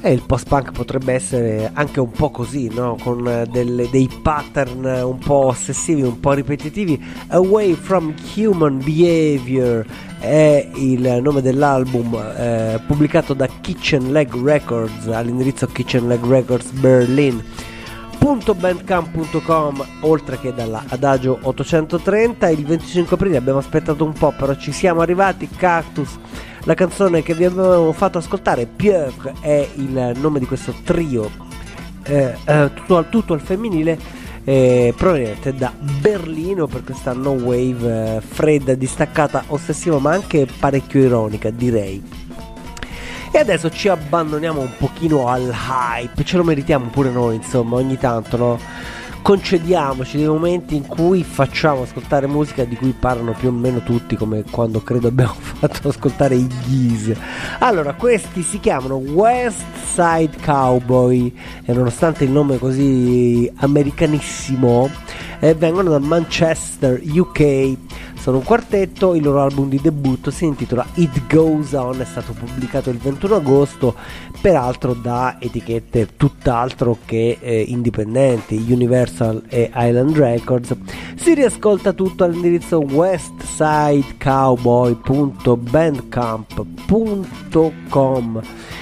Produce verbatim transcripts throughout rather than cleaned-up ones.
E il post-punk potrebbe essere anche un po' così, no? Con delle, dei pattern un po' ossessivi, un po' ripetitivi. Away from Human Behavior è il nome dell'album, eh, pubblicato da Kitchen Leg Records all'indirizzo Kitchen Leg Records Berlin punto bandcamp punto com, oltre che dalla Adagio ottocentotrenta. Il venticinque aprile abbiamo aspettato un po', però ci siamo arrivati. Cactus, la canzone che vi avevamo fatto ascoltare. Pieuvre è il nome di questo trio, eh, eh, tutto, al, tutto al femminile, eh, proveniente da Berlino, per questa no wave eh, fredda, distaccata, ossessiva, ma anche parecchio ironica, direi. E adesso ci abbandoniamo un pochino al hype, ce lo meritiamo pure noi, insomma, ogni tanto, no? Concediamoci dei momenti in cui facciamo ascoltare musica di cui parlano più o meno tutti, come quando credo abbiamo fatto ascoltare i Geese. Allora, questi si chiamano West Side Cowboy e nonostante il nome così americanissimo, eh, vengono da Manchester, U K. Sono un quartetto, il loro album di debutto si intitola It Goes On, è stato pubblicato il ventuno agosto, peraltro da etichette tutt'altro che eh, indipendenti, Universal e Island Records. Si riascolta tutto all'indirizzo westsidecowboy punto bandcamp punto com.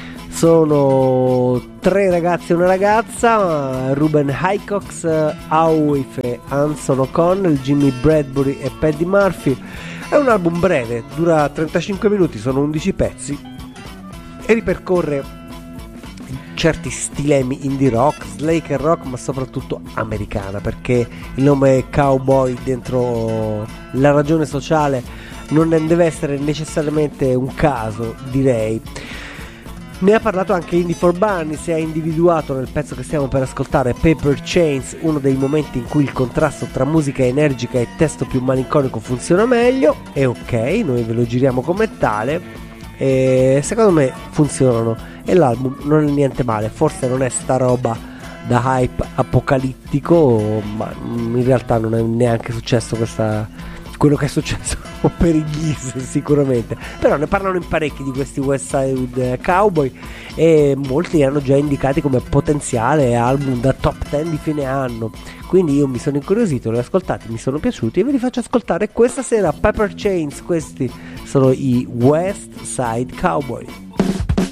Sono tre ragazzi e una ragazza, Ruben Hycox, Howife, Anson O'Connell, Jimmy Bradbury e Paddy Murphy. È un album breve, dura trentacinque minuti, sono undici pezzi e ripercorre certi stilemi indie rock, slacker rock, ma soprattutto americana, perché il nome cowboy dentro la ragione sociale non deve essere necessariamente un caso, direi. Ne ha parlato anche Indie for Bunny, si è individuato nel pezzo che stiamo per ascoltare, Paper Chains, uno dei momenti in cui il contrasto tra musica energica e testo più malinconico funziona meglio, e ok, noi ve lo giriamo come tale, e secondo me funzionano, e l'album non è niente male, forse non è sta roba da hype apocalittico, ma in realtà non è neanche successo questa... quello che è successo per i Geese sicuramente, però ne parlano in parecchi di questi West Side Cowboy e molti li hanno già indicati come potenziale album da top dieci di fine anno, quindi io mi sono incuriosito, li ho ascoltati, mi sono piaciuti e ve li faccio ascoltare questa sera. Paper Chains, questi sono i West Side Cowboy.